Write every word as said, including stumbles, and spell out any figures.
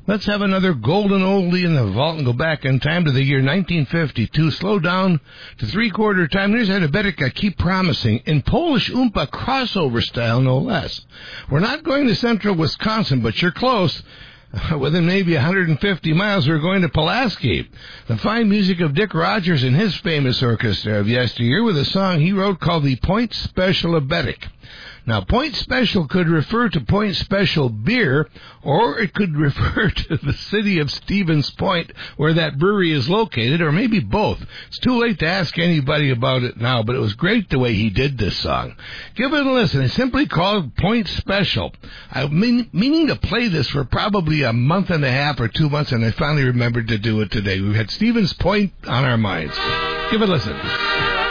Let's have another golden oldie in the vault and go back in time to the year nineteen fifty-two. Slow down to three-quarter time. Here's Adabetic, I keep promising, in Polish Oompa crossover style, no less. We're not going to central Wisconsin, but you're close. Within maybe one hundred fifty miles, we're going to Pulaski. The fine music of Dick Rogers and his famous orchestra of yesteryear with a song he wrote called the Point Special of Betic. Now, Point Special could refer to Point Special beer, or it could refer to the city of Stevens Point, where that brewery is located, or maybe both. It's too late to ask anybody about it now, but it was great the way he did this song. Give it a listen. It's simply called Point Special. I've been meaning to play this for probably a month and a half or two months, and I finally remembered to do it today. We've had Stevens Point on our minds. Give it a listen.